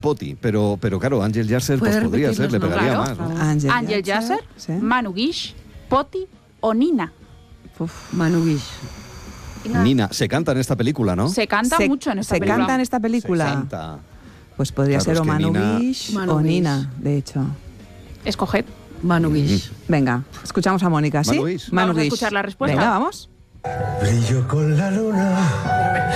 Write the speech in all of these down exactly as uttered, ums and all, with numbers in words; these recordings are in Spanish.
Poti, pero, pero claro, Ángel Yasser pues podría ser, le pegaría claro, más, ¿no? Ángel Ángel Yasser, ¿sí? Manu Guix, Poti o Nina. Uf. Manu Guix. Nina, se canta en esta película, ¿no? Se canta se, mucho en esta se película. canta en esta película. Se canta. Pues podría Claro, ser es o que Manu Nina- Guix Manu o Guix. Nina, de hecho. Escoged. Manu Guix. Venga, escuchamos a Mónica, ¿sí? Manu Guix. Vamos a Guix. escuchar la respuesta. Venga, vamos. Brillo con la luna.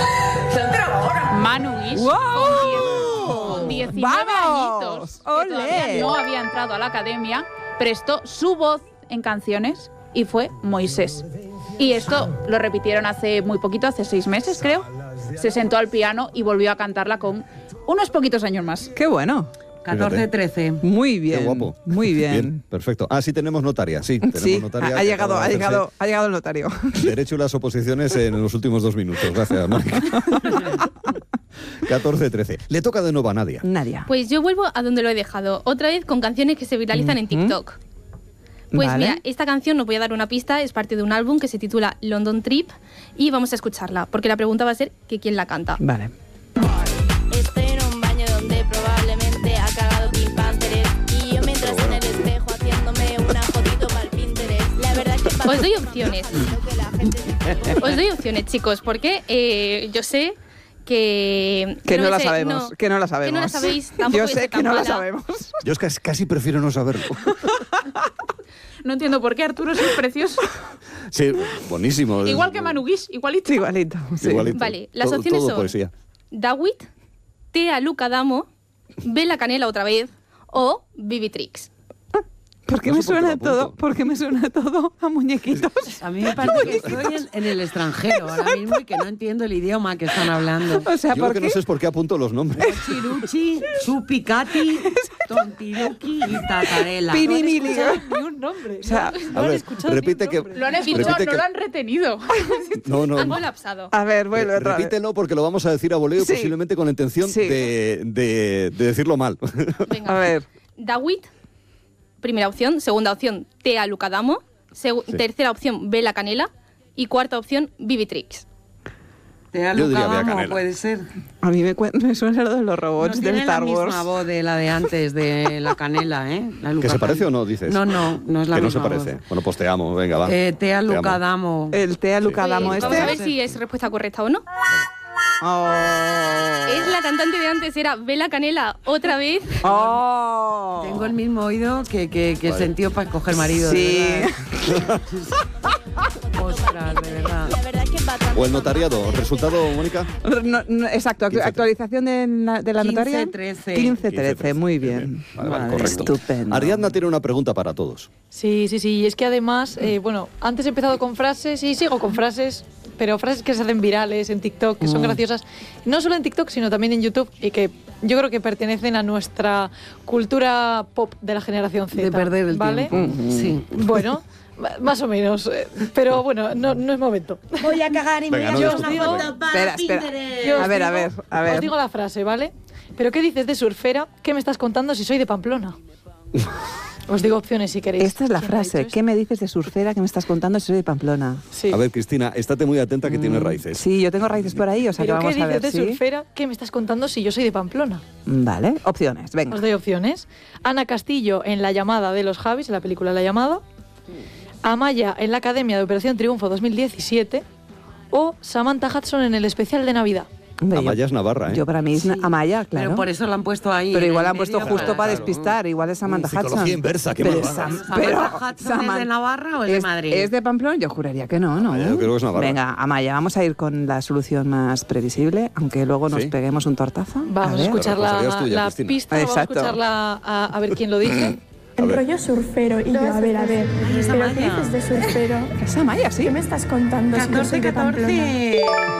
Manu Guix ¡Wow! con, diez, con diecinueve ¡Vamos! añitos, que ¡Olé! todavía no había entrado a la academia, prestó su voz en canciones y fue Moisés. Y esto lo repitieron hace muy poquito, hace seis meses creo. Se sentó al piano y volvió a cantarla con unos poquitos años más. Qué bueno. catorce trece. Muy bien. Qué guapo. Muy bien. Bien, perfecto. Ah, sí tenemos notaria, sí. Tenemos Sí, notaria ha, ha que llegado, acaba ha de llegado, hacerse ha llegado el notario. Derecho y las oposiciones en los últimos dos minutos. Gracias, Mónica. catorce trece. Le toca de nuevo a Nadia. Nadia. Pues yo vuelvo a donde lo he dejado, otra vez con canciones que se viralizan en TikTok. Pues Vale. mira, esta canción, os voy a dar una pista, es parte de un álbum que se titula London Trip y vamos a escucharla, porque la pregunta va a ser que quién la canta. Vale. Estoy en un baño donde probablemente ha cagado Pink Pantheress y yo mientras en el espejo haciéndome una fotito para el Pinterest. La verdad es que Os doy opciones. Os doy opciones, chicos, porque eh, yo sé que... Que no, me la sé- sabemos, que no la sabemos. Que no la sabéis, tampoco Yo voy a sé ser que tan no la mala. sabemos. Yo es que casi prefiero no saberlo. No entiendo por qué Arturo es precioso. Sí, buenísimo. Igual que Manu Guix, igualito. Igualito. Sí. Igualito. Vale, las Todo- opciones todo son poesía. Dawit, Tea Luca Damo, Ve la Canela otra vez o Vivitrix. ¿Por qué No me sé por qué lo suena apunto. todo? ¿Por qué me suena todo a muñequitos? A mí me parece que estoy en, en el extranjero ahora mismo y que no entiendo el idioma que están hablando. O sea, Yo ¿por lo que qué? no sé es por qué apunto los nombres. Chiruchi, Chupicati, Tontiruki y Tatarela. Pirimili. Ni un nombre. O sea, A ver, repite que... Lo han escuchado, repite no que- lo han retenido. No, no, Han no. colapsado. a ver, vuelve otra vez. Repítelo porque lo vamos a decir a voleo Sí. posiblemente con la intención Sí. de, de, de decirlo mal. Venga. A ver. Dawit, primera opción. Segunda opción, Tea Luca Damo. Segu- Sí. Tercera opción, Ve la Canela. Y cuarta opción, Vivitrix. Tea Yo diría Luca Bea Damo, Canela. puede ser. A mí me, cuen- me suena lo de los No robots tiene de Star la Wars. misma voz de la de antes, de la Canela, ¿eh? La Luca ¿Que se parece Damo. o no, dices? No, no, no es la que no misma se parece. voz. Bueno, pues te amo, venga, va. Eh, Tea Te Luca amo. Damo. El Tea Luca Damo Pues, este. vamos a ver si es respuesta correcta o no. Oh. Es la cantante de antes, era Ve la Canela otra vez. Oh. Tengo el mismo oído que, que, que Vale. sentió para escoger marido. de Sí. verdad. Ostras, de verdad. la verdad es que va tan- O el notariado. ¿Resultado, Mónica? No, no, exacto, actu- quince, actualización de la, de la quince, notaria. trece. quince, quince, trece, muy bien. Vale, vale, Vale, correcto. estupendo. Ariadna tiene una pregunta para todos. Sí, sí, sí. Y es que además, eh, bueno, antes he empezado con frases y sigo con frases, pero frases que se hacen virales en TikTok, que son Mm. graciosas. No solo en TikTok, sino también en YouTube y que yo creo que pertenecen a nuestra cultura pop de la generación Z. De perder el ¿vale? tiempo. Sí. Bueno, ma- más o menos. eh, Pero bueno, no, no es momento. Voy a cagar y Venga, me voy no a lo hacer una escucho. foto para Espera, espera. Pinterest. Yo os A ver, a digo- ver, a ver. Os digo la frase, ¿vale? ¿Pero qué dices de surfera? ¿Qué me estás contando si soy de Pamplona? Os digo opciones si queréis. Esta es la ¿Quién ha frase. dicho ¿Qué me dices de surfera que me estás contando si soy de Pamplona? esto? Sí. A ver, Cristina, estate muy atenta que tiene raíces. Sí, yo tengo raíces por ahí, o sea que ¿Pero qué vamos a dices ver de si... surfera? ¿Qué me estás contando si yo soy de Pamplona? Vale, opciones, venga. Os doy opciones. Ana Castillo en La llamada de los Javis, en la película La llamada. Amaya en la Academia de Operación Triunfo dos mil diecisiete. O Samantha Hudson en el especial de Navidad. Hombre, yo- Amaya es Navarra, ¿eh? Yo para mí es Amaya, claro. Pero por eso lo han puesto ahí. Pero en igual el han puesto medio justo para claro. despistar, igual es Samantha Psicología Hudson. inversa, qué pero mal va. Sam- ¿Samantha pero Hudson es Saman- de Navarra o es de ¿Es- Madrid? ¿Es de Pamplona? Yo juraría que no, ¿no? Amaya, yo creo que es Navarra. Venga, Amaya, vamos a ir con la solución más previsible, aunque luego nos ¿Sí? peguemos un tortazo. Vamos a, ver. escuchar La la, responsabilidad es tuya, la Cristina. pista, vamos a Exacto. escucharla a, a ver quién lo dice. A El ver. rollo surfero y yo, a ver, a ver, es ¿pero qué Amaya. dices de surfero? Es Amaya, sí. ¿Qué me estás contando si yo soy catorce, de Pamplona? catorce.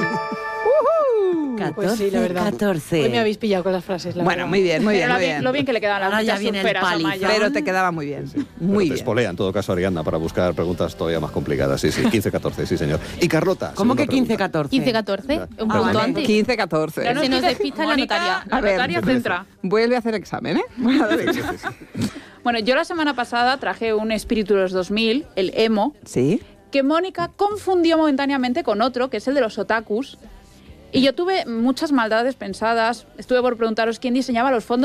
Pues sí, la verdad. catorce. Hoy me habéis pillado con las frases, la Bueno, verdad. muy bien, muy bien, Pero muy lo bien, bien. lo bien que le quedan las Ahora ya muchachas viene el surferas a palizón. Amaya. Pero te quedaba muy bien. Pero Muy te bien. espolea en todo caso, Ariadna, para buscar preguntas todavía más complicadas. Sí, sí, quince catorce, sí, señor. Y Carlota. ¿Cómo segunda que quince, pregunta. catorce? quince catorce, un Ah, punto vale. antes. quince catorce. Ya nos Se nos dice despista la Mónica, notaria. La A ver, notaria trece. centra. Vuelve a hacer examen, ¿eh? Voy a dar examen. Bueno, yo la semana pasada traje un espíritu de los dos mil, el emo, Sí. que Mónica confundió momentáneamente con otro, que es el de los otakus. Y yo tuve muchas maldades pensadas. Estuve por preguntaros quién diseñaba los fondos